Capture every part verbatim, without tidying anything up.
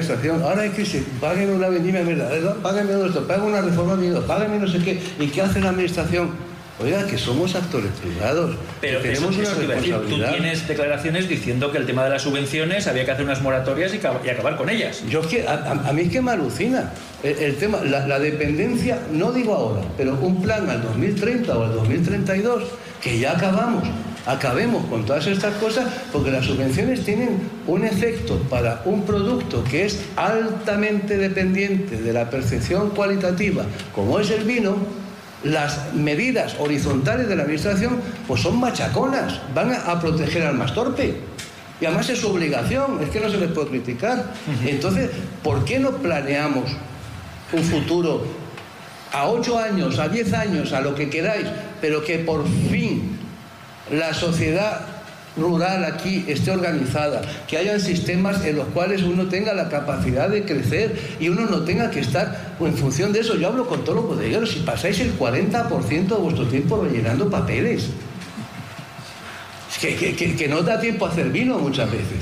administración, ahora hay crisis, páguenme una vendimia, páguenme esto, páguenme una reforma, páguenme no sé qué. ¿Y qué hace la administración? Oiga, que somos actores privados, pero que tenemos eso, una eso responsabilidad. Tú tienes declaraciones diciendo que el tema de las subvenciones había que hacer unas moratorias y, y acabar con ellas. Yo es que, a, a, a mí es que me alucina el, el tema, la, la dependencia, no digo ahora, pero un plan al dos mil treinta o al dos mil treinta y dos, que ya acabamos, acabemos con todas estas cosas, porque las subvenciones tienen un efecto para un producto que es altamente dependiente de la percepción cualitativa, como es el vino. Las medidas horizontales de la administración pues son machaconas, van a, a proteger al más torpe. Y además es su obligación, es que no se les puede criticar. Entonces, ¿por qué no planeamos un futuro a ocho años, a diez años, a lo que queráis, pero que por fin la sociedad rural aquí esté organizada, que hayan sistemas en los cuales uno tenga la capacidad de crecer y uno no tenga que estar en función de eso? Yo hablo con todos los bodegueros, si pasáis el cuarenta por ciento de vuestro tiempo rellenando papeles, es que, que, que, que no da tiempo a hacer vino muchas veces.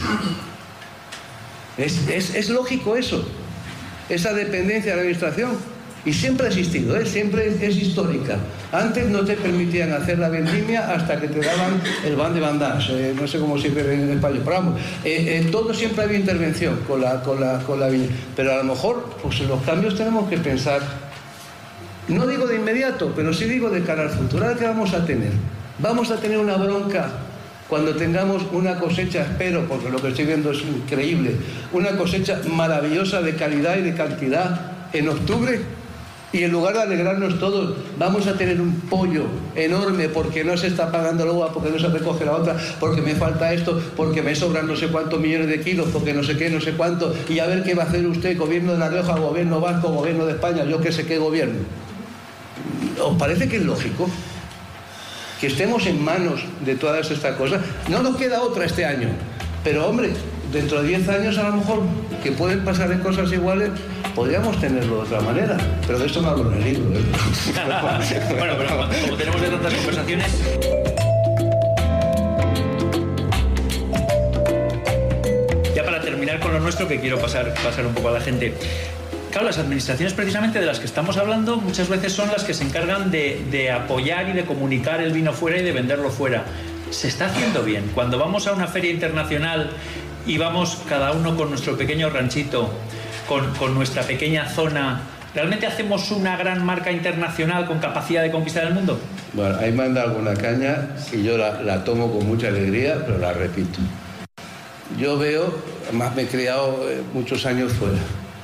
Es, es, es lógico eso, esa dependencia de la administración. Y siempre ha existido, ¿eh? Siempre es, es histórica. Antes no te permitían hacer la vendimia hasta que te daban el ban de bandage, eh, no sé cómo se dice en español, pero vamos, eh, eh, todo siempre había intervención con la, con la, con la viña. Pero a lo mejor, pues en los cambios tenemos que pensar, no digo de inmediato, pero sí digo de cara al futuro. ¿Qué vamos a tener? Vamos a tener una bronca cuando tengamos una cosecha, espero, porque lo que estoy viendo es increíble, una cosecha maravillosa de calidad y de cantidad en octubre. Y en lugar de alegrarnos todos, vamos a tener un pollo enorme porque no se está pagando la uva, porque no se recoge la otra, porque me falta esto, porque me sobran no sé cuántos millones de kilos, porque no sé qué, no sé cuánto, y a ver qué va a hacer usted, gobierno de La Rioja, gobierno vasco, gobierno de España, yo qué sé qué gobierno. ¿Os parece que es lógico que estemos en manos de todas estas cosas? No nos queda otra este año, pero hombre, dentro de diez años a lo mejor, que pueden pasar en cosas iguales, podríamos tenerlo de otra manera, pero de esto no hablo en el libro, ¿eh? Bueno, pero como tenemos de tantas conversaciones... Ya para terminar con lo nuestro, que quiero pasar, pasar un poco a la gente. Claro, las administraciones precisamente de las que estamos hablando muchas veces son las que se encargan de, de apoyar y de comunicar el vino fuera y de venderlo fuera. Se está haciendo bien. Cuando vamos a una feria internacional y vamos cada uno con nuestro pequeño ranchito, Con, con nuestra pequeña zona, ¿realmente hacemos una gran marca internacional con capacidad de conquistar el mundo? Bueno, ahí me han dado alguna caña y yo la, la tomo con mucha alegría, pero la repito. Yo veo, además me he criado muchos años fuera.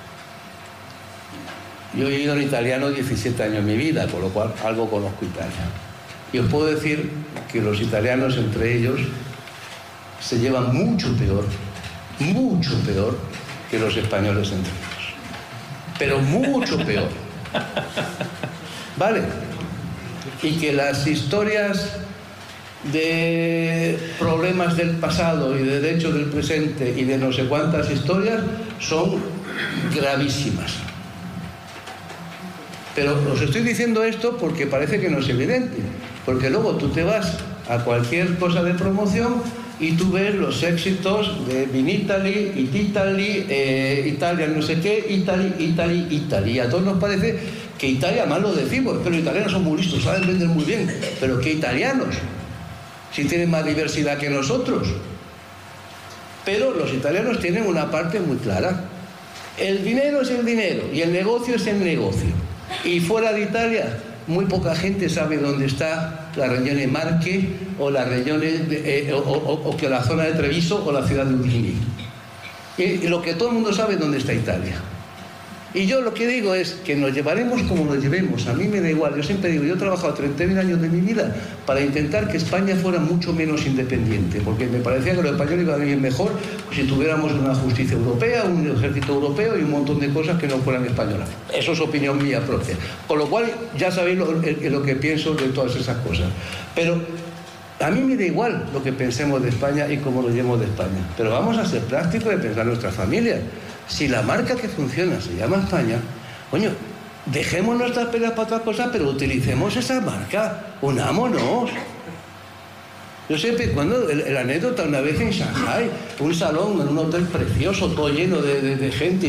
Yo he vivido en italiano diecisiete años en mi vida, con lo cual algo conozco Italia. Y os puedo decir que los italianos entre ellos se llevan mucho peor, mucho peor que los españoles entre ellos, pero mucho peor, ¿vale? Y que las historias de problemas del pasado y de derechos del presente y de no sé cuántas historias son gravísimas. Pero os estoy diciendo esto porque parece que no es evidente, porque luego tú te vas a cualquier cosa de promoción y tú ves los éxitos de Vinitaly, It Italy, eh, Italia no sé qué, Italy, Italy, Italy. A todos nos parece que Italia, mal lo decimos, pero los italianos son muy listos, saben vender muy bien. Pero ¿qué italianos? Si tienen más diversidad que nosotros. Pero los italianos tienen una parte muy clara. El dinero es el dinero y el negocio es el negocio. Y fuera de Italia, muy poca gente sabe dónde está la Regione Marche o la Regione de, eh, o, o, o que la zona de Treviso o la ciudad de Udine. Y lo que todo el mundo sabe es dónde está Italia. Y yo lo que digo es que nos llevaremos como nos llevemos. A mí me da igual. Yo siempre digo, yo he trabajado treinta y un años de mi vida para intentar que España fuera mucho menos independiente, porque me parecía que los españoles iban a vivir mejor si tuviéramos una justicia europea, un ejército europeo y un montón de cosas que no fueran españolas. Eso es opinión mía propia. Con lo cual, ya sabéis lo, lo que pienso de todas esas cosas. Pero a mí me da igual lo que pensemos de España y cómo lo llevemos de España. Pero vamos a ser prácticos de pensar en nuestra familia. Si la marca que funciona se llama España, coño, dejemos nuestras peleas para otras cosas, pero utilicemos esa marca, unámonos. Yo siempre, cuando el, el anécdota, una vez en Shanghái, un salón en un hotel precioso, todo lleno de, de, de gente,